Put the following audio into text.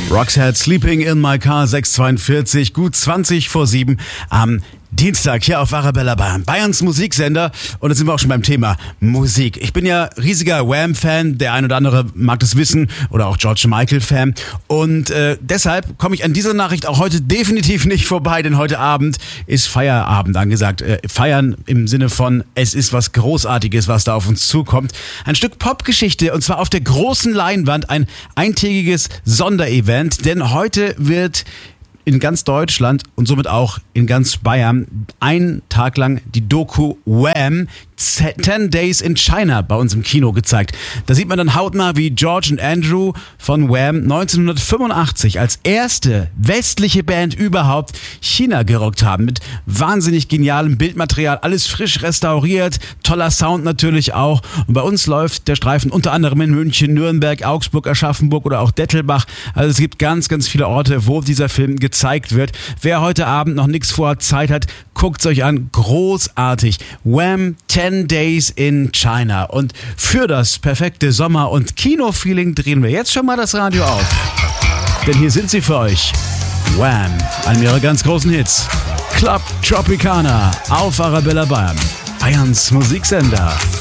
Roxette, Sleeping in My Car, 6:42, gut 20 vor 7 am Dienstag hier auf Arabella Bayern, Bayerns Musiksender. Und jetzt sind wir auch schon beim Thema Musik. Ich bin ja riesiger Wham-Fan, der ein oder andere mag das wissen, oder auch George Michael-Fan. Und deshalb komme ich an dieser Nachricht auch heute definitiv nicht vorbei, denn heute Abend ist Feierabend angesagt. Feiern im Sinne von, es ist was Großartiges, was da auf uns zukommt. Ein Stück Popgeschichte, und zwar auf der großen Leinwand, ein eintägiges Sonderevent, denn heute wird in ganz Deutschland und somit auch in ganz Bayern einen Tag lang die Doku Wham! 10 Days in China bei uns im Kino gezeigt. Da sieht man dann hautnah, wie George und Andrew von Wham! 1985 als erste westliche Band überhaupt China gerockt haben. Mit wahnsinnig genialem Bildmaterial, alles frisch restauriert, toller Sound natürlich auch. Und bei uns läuft der Streifen unter anderem in München, Nürnberg, Augsburg, Aschaffenburg oder auch Dettelbach. Also es gibt ganz, ganz viele Orte, wo dieser Film gezeigt wird. Wer heute Abend noch nichts vor Zeit hat, guckt's euch an. Großartig. Wham! 10 Days in China. Und für das perfekte Sommer- und Kino-Feeling drehen wir jetzt schon mal das Radio auf. Denn hier sind sie für euch. Wham! Einem ihrer ganz großen Hits. Club Tropicana auf Arabella Bayern. Bayerns Musiksender.